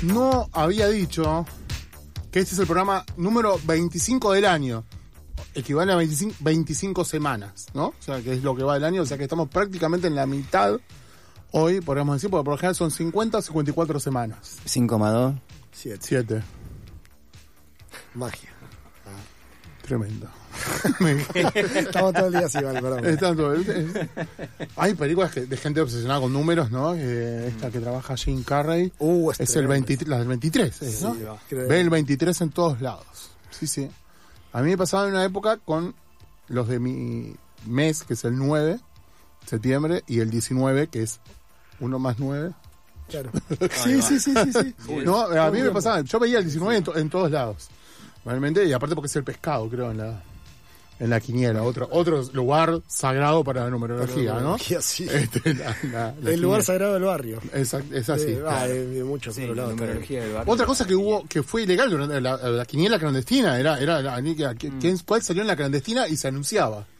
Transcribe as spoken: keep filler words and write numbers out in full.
no había dicho que este es el programa número veinticinco del año. Equivale a veinticinco, veinticinco semanas, ¿no? O sea, que es lo que va del año. O sea, que estamos prácticamente en la mitad hoy, podríamos decir, porque por lo general son cincuenta o cincuenta y cuatro semanas. cinco más dos. Siete. siete. Magia. Tremendo. Estamos todo el día así, vale, perdón. Están todo- es- es- Hay películas que- de gente obsesionada con números, ¿no? Eh, esta que trabaja Jim Carrey. Uh, es es el tremendo. veintitrés, la del veintitrés, es, ¿no? Sí, va. Creo- Ve el veintitrés en todos lados. Sí, sí. A mí me pasaba en una época con los de mi mes, que es el nueve, septiembre, y el diecinueve, que es uno más nueve. Claro. Sí, sí, sí, sí, sí. Uy, No, a mí me pasaba, yo veía el diecinueve en, to- en todos lados. Realmente, y aparte porque es el pescado, creo, en la en la quiniela, otro otro lugar sagrado para la numerología, ¿no? Numerología, sí. Este, la- la- la El quiniela. lugar sagrado del barrio. Exact- es así. Eh, ah, claro. de, de muchos Sí, otros la lados. numerología del barrio. Otra cosa que hubo, que fue ilegal durante la, la quiniela clandestina, era, era la- ¿quién, cuál salió en la clandestina y se anunciaba.